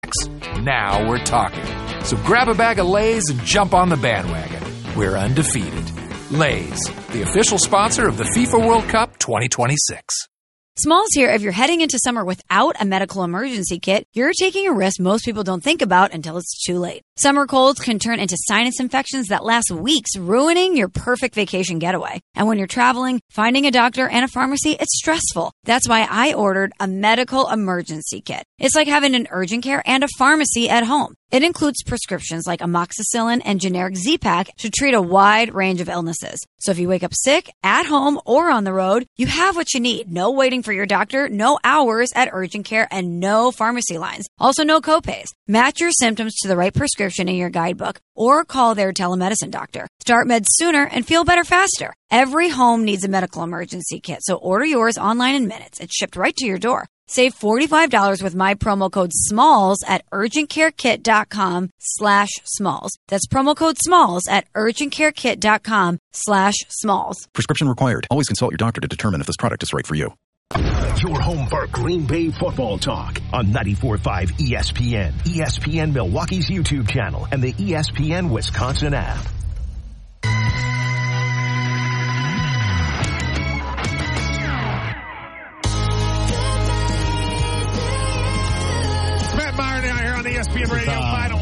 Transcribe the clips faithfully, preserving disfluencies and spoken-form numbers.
six. Now we're talking. So grab a bag of Lay's and jump on the bandwagon. We're undefeated. Lay's, the official sponsor of the FIFA World Cup twenty twenty-six. Smalls here. If you're heading into summer without a medical emergency kit, you're taking a risk most people don't think about until it's too late. Summer colds can turn into sinus infections that last weeks, ruining your perfect vacation getaway. And when you're traveling, finding a doctor and a pharmacy, it's stressful. That's why I ordered a medical emergency kit. It's like having an urgent care and a pharmacy at home. It includes prescriptions like amoxicillin and generic Z-Pak to treat a wide range of illnesses. So if you wake up sick, at home, or on the road, you have what you need. No waiting for your doctor, no hours at urgent care, and no pharmacy lines. Also, no copays. Match your symptoms to the right prescription in your guidebook or call their telemedicine doctor. Start meds sooner and feel better faster. Every home needs a medical emergency kit, so order yours online in minutes. It's shipped right to your door. Save forty-five dollars with my promo code SMALLS at urgentcarekit.com slash SMALLS. That's promo code SMALLS at urgentcarekit.com slash SMALLS. Prescription required. Always consult your doctor to determine if this product is right for you. Your home for Green Bay football talk on ninety-four point five E S P N, E S P N Milwaukee's YouTube channel, and the E S P N Wisconsin app. Matt Meyer now here on the E S P N Radio final,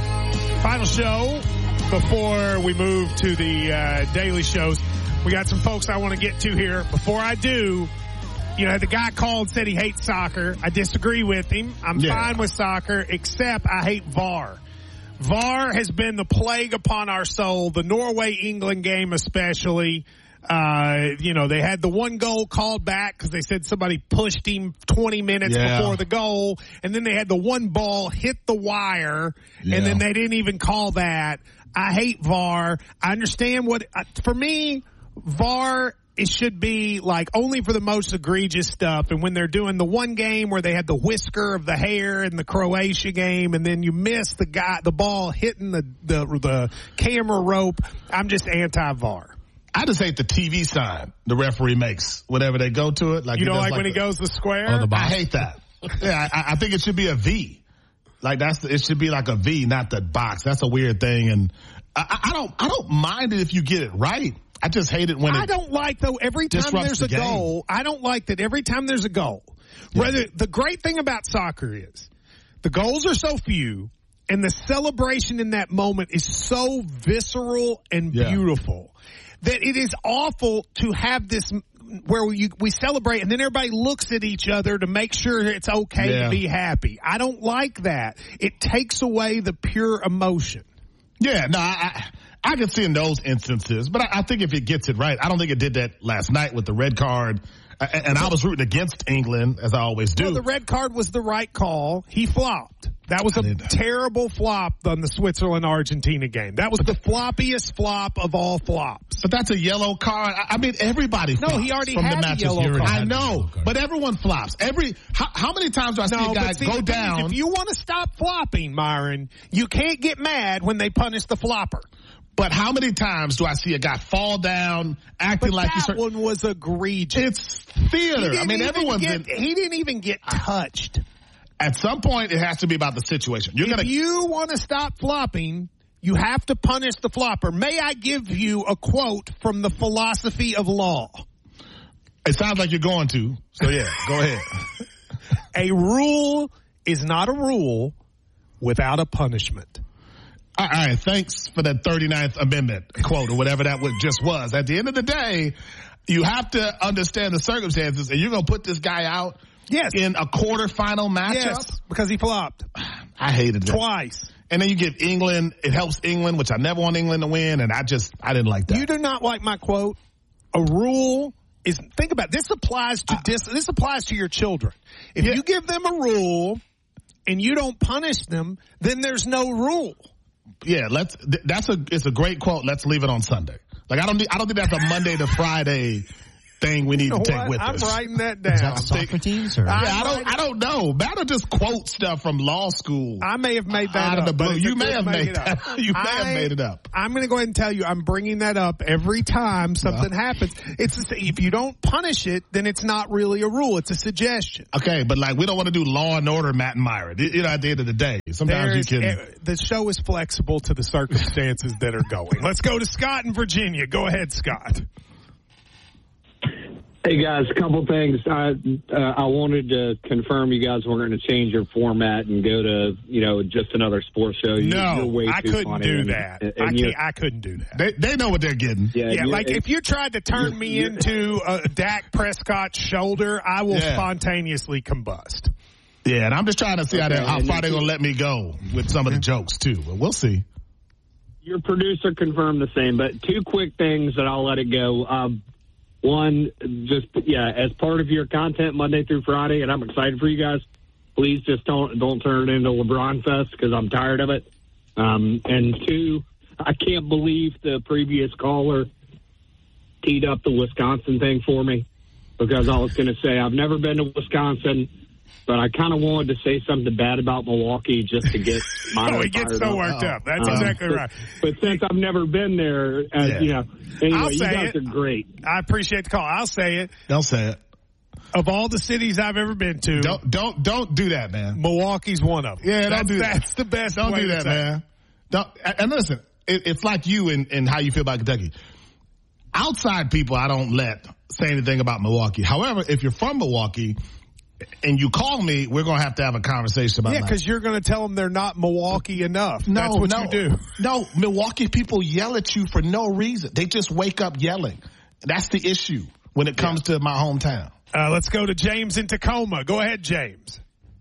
final show before we move to the uh, daily shows. We got some folks I want to get to here. Before I do, you know, the guy called, said he hates soccer. I disagree with him. I'm yeah. fine with soccer, except I hate V A R. V A R has been the plague upon our soul, the Norway-England game especially. Uh, you know, they had the one goal called back because they said somebody pushed him twenty minutes yeah. before the goal. And then they had the one ball hit the wire, yeah. and then they didn't even call that. I hate V A R. I understand what, uh, for me, V A R, it should be like only for the most egregious stuff. And when they're doing the one game where they had the whisker of the hair in the Croatia game, and then you miss the guy, the ball hitting the, the, the camera rope, I'm just anti-V A R. I just hate the T V sign the referee makes whenever they go to it. Like you don't like, like when the, he goes the square? Or the box. I hate that. yeah, I, I think it should be a V. Like that's the, it should be like a V, not the box. That's a weird thing, and I, I don't I don't mind it if you get it right. I just hate it when I it don't like though every time there's the a game. goal. I don't like that every time there's a goal. Yeah. Whether the great thing about soccer is the goals are so few, and the celebration in that moment is so visceral and yeah. beautiful. That it is awful to have this where we, we celebrate and then everybody looks at each other to make sure it's okay yeah. to be happy. I don't like that. It takes away the pure emotion. Yeah, no, I, I can see in those instances, but I, I think if it gets it right, I don't think it did that last night with the red card. And, and I was rooting against England, as I always do. Well, the red card was the right call. He flopped. That was a terrible flop on the Switzerland-Argentina game. That was the floppiest flop of all flops. But that's a yellow card. I, I mean, everybody flops. No, he already from had the matches a yellow card. I know, but everyone flops. Every how, how many times do I see no, a guy see, go down? If you want to stop flopping, Myron, you can't get mad when they punish the flopper. But how many times do I see a guy fall down, acting but like that he's hurt? One was egregious. It's theater. I mean, everyone's get, in. He didn't even get touched. At some point, it has to be about the situation. You're if gonna, you want to stop flopping, you have to punish the flopper. May I give you a quote from the philosophy of law? It sounds like you're going to. So yeah, go ahead. A rule is not a rule without a punishment. All right, thanks for that thirty-ninth Amendment quote or whatever that just was. At the end of the day, you have to understand the circumstances, and you're going to put this guy out yes. in a quarterfinal matchup? Yes, because he flopped. I hated that. Twice. And then you give England, it helps England, which I never want England to win, and I just, I didn't like that. You do not like my quote. A rule is, think about it, this applies to, uh, dis, this applies to your children. If yeah. you give them a rule and you don't punish them, then there's no rule. Yeah, let's. That's a. It's a great quote. Let's leave it on Sunday. Like I don't. I don't think that's a Monday to Friday thing we need You know to take what? with I'm us. writing that down. Is that Socrates? Or? Yeah, I don't. I don't know. Matter just quote stuff from law school. I may have made that out up, of the but blue. it's a You may good have make made it that. up. You may I, have made it up. I'm going to go ahead and tell you, I'm bringing that up every time something happens. It's a, if you don't punish it, then it's not really a rule. It's a suggestion. Okay, but like we don't want to do Law and Order, Matt and Myra. You know, at the end of the day, sometimes There's, you can. uh, the show is flexible to the circumstances that are going. Let's go to Scott in Virginia. Go ahead, Scott. Hey guys, a couple things. I uh, I wanted to confirm you guys weren't going to change your format and go to you know just another sports show. You, No, you're way I too couldn't funny do and, that. And, I and can't. I couldn't do that. They they know what they're getting. Yeah, Yeah, you're- like if you tried to turn me you're- into a Dak Prescott's shoulder, I will Yeah. spontaneously combust. Yeah, and I'm just trying to see Okay, how, they, how and far you- they're gonna let me go with some of the jokes too. But we'll see. Your producer confirmed the same, but two quick things that I'll let it go. Um, one, just yeah, as part of your content Monday through Friday, and I'm excited for you guys. Please just don't don't turn it into LeBron Fest because I'm tired of it. Um, and two, I can't believe the previous caller teed up the Wisconsin thing for me because I was going to say I've never been to Wisconsin. But I kind of wanted to say something bad about Milwaukee just to get my. Oh, he gets so worked up. That's Um, exactly but, right. But since I've never been there, uh, Yeah. you know, anyway, I'll you say guys it. are great. I appreciate the call. I'll say it. Don't say it. Of all the cities I've ever been to, Don't don't don't do that, man. Milwaukee's one of them. Yeah, that's, don't do that. That's the best. Don't way do to that, say it. man. Don't. And listen, it, it's like you and, and how you feel about Kentucky. Outside people, I don't let say anything about Milwaukee. However, if you're from Milwaukee and you call me, we're going to have to have a conversation about Yeah, that. because you're going to tell them they're not Milwaukee enough. No, That's what no, you do. No, Milwaukee people yell at you for no reason. They just wake up yelling. That's the issue when it comes to my hometown. Uh, let's go to James in Tacoma. Go ahead, James.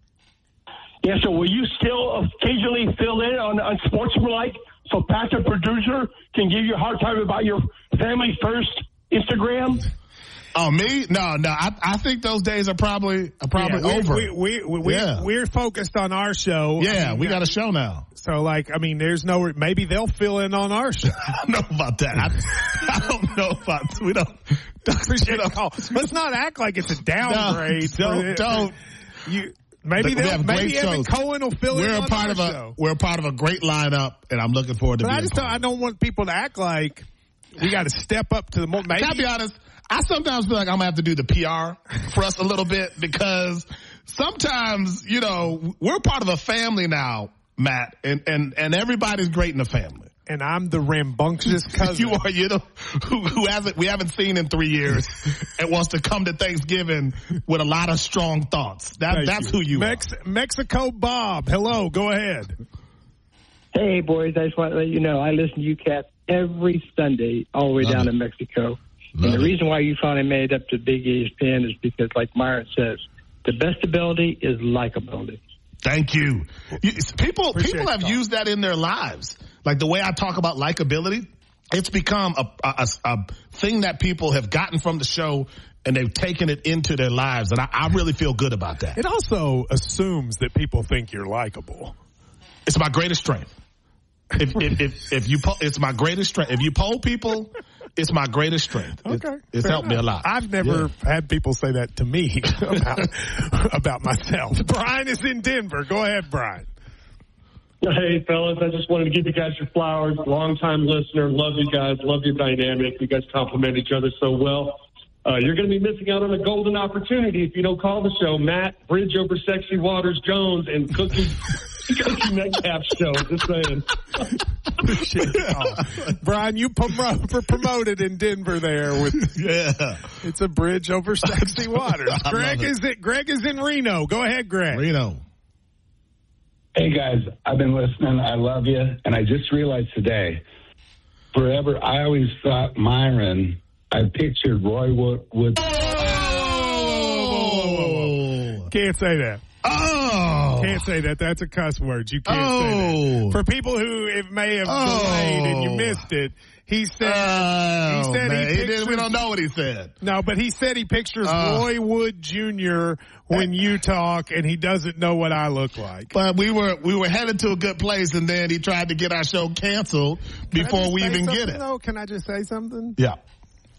Yeah, so will you still occasionally fill in on, on Sportsmanlike so Pat, the producer, can give you a hard time about your Family First Instagram? Oh, me? No, no. I, I think those days are probably are probably yeah, over. We, we, we, we, Yeah. We're focused on our show. yeah, I mean, we got a show now. So, like, I mean, there's no, maybe they'll fill in on our show. I don't know about that. I, I don't know about, we don't. Appreciate the call. Let's not act like it's a downgrade. No, don't, for- don't. You, maybe We they'll, have maybe great Evan shows. Cohen will fill in We're a on part our of a show. we're a part of a great lineup, and I'm looking forward to But being I just a don't, part. I don't want people to act like we got to step up to the moment. Maybe Can I be honest? I sometimes feel like I'm gonna have to do the P R for us a little bit because sometimes, you know, we're part of a family now, Matt, and and and everybody's great in the family. and I'm the rambunctious cousin. You are, you know, who, who hasn't, we haven't seen in three years and wants to come to Thanksgiving with a lot of strong thoughts. That, Thank that's you. who you Mex- are. Mexico Bob. Hello, go ahead. Hey, boys, I just want to let you know, I listen to you cats every Sunday all the way Love down it. to Mexico. Love and the it. reason why you finally made it up to Big E S P N is because, like Myron says, the best ability is likability. Thank you. you people Appreciate people have the call. used that in their lives. Like the way I talk about likability, it's become a, a, a thing that people have gotten from the show and they've taken it into their lives. And I, I really feel good about that. It also assumes that people think you're likable. It's my greatest strength. If, if, if, if you, po- it's my greatest strength. If you poll people, it's my greatest strength. It- Okay. it's fair helped me a enough. lot. I've never Yeah. had people say that to me about, about myself. Brian is in Denver. Go ahead, Brian. Hey, fellas, I just wanted to give you guys your flowers. Long-time listener. Love you guys. Love your dynamic. You guys complement each other so well. Uh, you're going to be missing out on a golden opportunity if you don't call the show Matt Bridge over Sexy Waters Jones and Cookie Cookie Metcalf show. Just saying. Appreciate the call. Brian, you promo- for promoted in Denver there with Yeah. it's a bridge over sexy waters. I Greg love it. is it Greg is in Reno. Go ahead, Greg. Reno. Hey guys, I've been listening. I love you. And I just realized today, forever, I always thought Myron, I pictured Roy Wood. Wood. Oh. Can't say that. Oh. Can't say that. That's a cuss word. You can't Oh. say that. For people who it may have Oh. delayed and you missed it, he said Oh, he said man. he He didn't- pictures, we don't know what he said. No, but he said he pictures Uh. Roy Wood Junior when you talk, and he doesn't know what I look like. But we were we were headed to a good place, and then he tried to get our show canceled Can I before just we say even get something, it. though? Can I just say something? Yeah.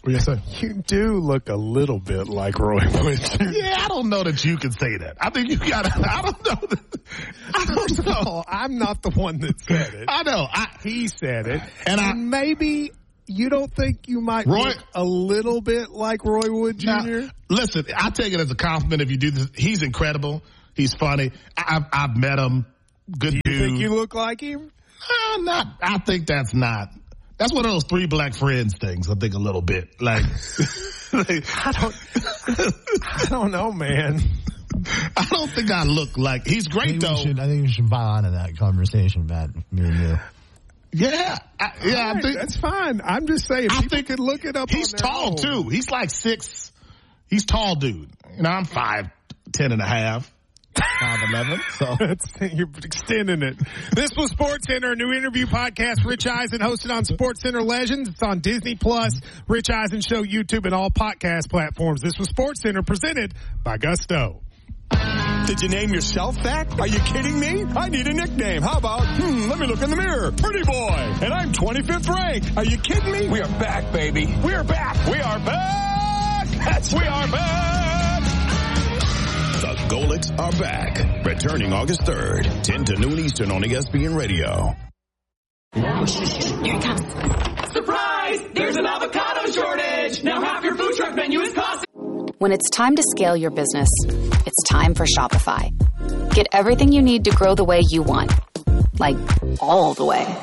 What do you say? You do look a little bit like Roy Wood Junior Yeah, I don't know that you can say that. I think you got to, I don't know. That, I don't know. I'm not the one that said it. I know. I, he said it. And, and I, maybe you don't think you might Roy, look a little bit like Roy Wood Junior? Now, listen, I take it as a compliment if you do this. He's incredible. He's funny. I've, I've met him. Good dude. Do you think you look like him? Uh, not. I think that's not. That's one of those three black friends things. I think a little bit like. I don't. I don't know, man. I don't think I look like. He's great though. Should, I think we should buy on to that conversation, Matt. Me and you. Yeah, I, yeah. Right, I think that's fine. I'm just saying. I People think could look it up. He's on their tall own. too. He's like six. He's tall, dude. You know, I'm five, ten and a half. five eleven, so you're extending it. This was Sports Center, a new interview podcast. Rich Eisen hosted on Sports Center Legends. It's on Disney Plus, Rich Eisen Show, YouTube, and all podcast platforms. This was Sports Center, presented by Gusto. Did you name yourself that? Are you kidding me? I need a nickname. How about, hmm, let me look in the mirror. Pretty boy. And I'm twenty-fifth ranked. Are you kidding me? We are back, baby. We are back. We are back. That's we are back. The Golics are back. Returning August third, ten to noon Eastern on E S P N Radio. Here it comes. Surprise! There's an avocado shortage! Now half your food truck menu is costing... When it's time to scale your business, it's time for Shopify. Get everything you need to grow the way you want. Like, all the way.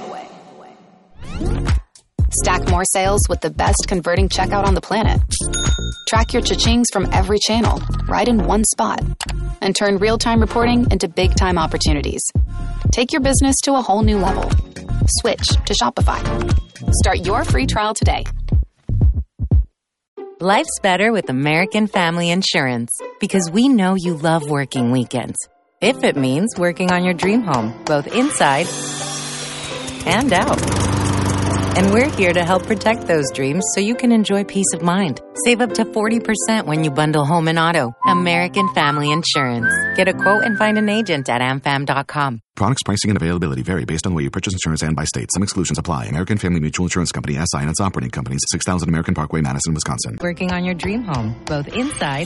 Stack more sales with the best converting checkout on the planet. Track your cha-chings from every channel, right in one spot. And turn real-time reporting into big-time opportunities. Take your business to a whole new level. Switch to Shopify. Start your free trial today. Life's better with American Family Insurance because we know you love working weekends. If it means working on your dream home, both inside and out. And we're here to help protect those dreams so you can enjoy peace of mind. Save up to forty percent when you bundle home and auto. American Family Insurance. Get a quote and find an agent at am fam dot com. Products, pricing, and availability vary based on the way you purchase insurance and by state. Some exclusions apply. American Family Mutual Insurance Company, S I and its operating companies, six thousand American Parkway, Madison, Wisconsin. Working on your dream home, both inside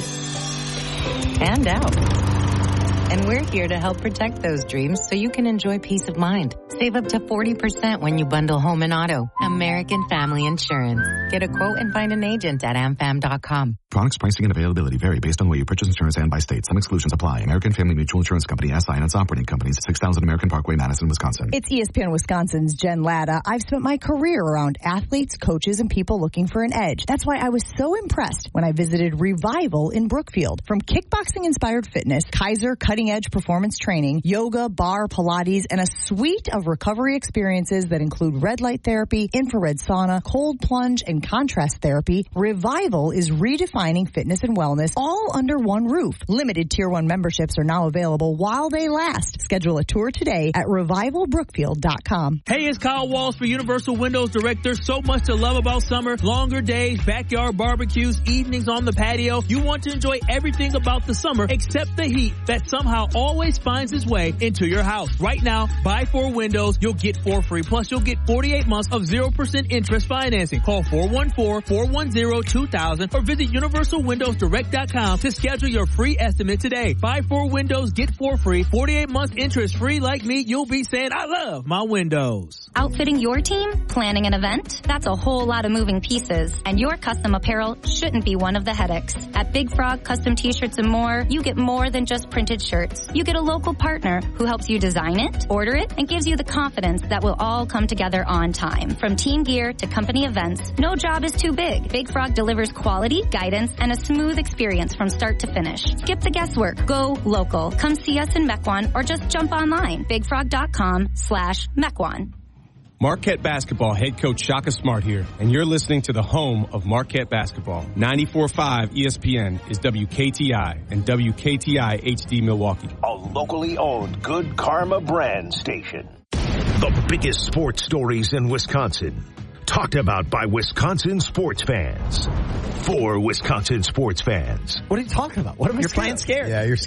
and out. And we're here to help protect those dreams so you can enjoy peace of mind. Save up to forty percent when you bundle home and auto. American Family Insurance. Get a quote and find an agent at am fam dot com. Products, pricing, and availability vary based on the way you purchase insurance and by state. Some exclusions apply. American Family Mutual Insurance Company, S I and its operating companies, six thousand American Parkway, Madison, Wisconsin. It's E S P N Wisconsin's Jen Latta. I've spent my career around athletes, coaches, and people looking for an edge. That's why I was so impressed when I visited Revival in Brookfield. From kickboxing-inspired fitness, Kaiser cutting-edge performance training, yoga, bar, Pilates, and a suite of recovery experiences that include red light therapy, infrared sauna, cold plunge, and contrast therapy, Revival is redefining fitness and wellness all under one roof. Limited Tier one memberships are now available while they last. Schedule a tour today at revival brookfield dot com. Hey, it's Kyle Walsh for Universal Windows Direct. There's so much to love about summer. Longer days, backyard barbecues, evenings on the patio. You want to enjoy everything about the summer except the heat that somehow always finds its way into your house. Right now, buy four windows, you'll get four free. Plus, you'll get forty-eight months of zero percent interest financing. Call four one four, four one zero, two thousand or visit universal windows direct dot com to schedule your free estimate today. Buy four windows, get four free, forty-eight months interest free. Like me, you'll be saying, I love my windows. Outfitting your team? Planning an event? That's a whole lot of moving pieces, and your custom apparel shouldn't be one of the headaches. At Big Frog Custom T-Shirts and more, you get more than just printed shirts. You get a local partner who helps you design it, order it, and gives you the confidence that will all come together on time. From team gear to company events, no job is too big. Big Frog delivers quality, guidance, and a smooth experience from start to finish. Skip the guesswork. Go local. Come see us in Mequon or just jump online. bigfrog.com slash Mequon. Marquette Basketball head coach Shaka Smart here, and you're listening to the home of Marquette Basketball. ninety-four point five E S P N is W K T I and W K T I H D Milwaukee. A locally owned Good Karma brand station. The biggest sports stories in Wisconsin. Talked about by Wisconsin sports fans. For Wisconsin sports fans. What are you talking about? What am I You're scared playing of? scared. Yeah, you're scared.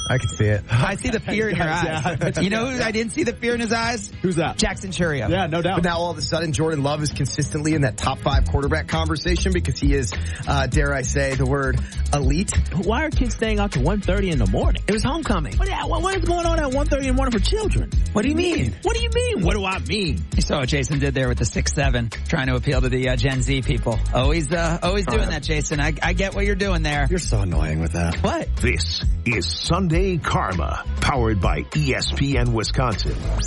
I can see it. I see the fear in your eyes. Yeah. You know who I didn't see the fear in his eyes? Who's that? Jackson Churio. Yeah, no doubt. But now all of a sudden, Jordan Love is consistently in that top five quarterback conversation because he is, uh, dare I say, the word elite. Why are kids staying out to one thirty in the morning? It was homecoming. What, what is going on at one thirty in the morning for children? What do you mean? What do you mean? What do I mean? You saw what Jason did there with the six seven, trying to appeal to the uh, Gen Z people. Always, uh, always doing right. that, Jason. I, I get what you're doing there. You're so annoying with that. What? This is Sunday Karma, powered by E S P N Wisconsin.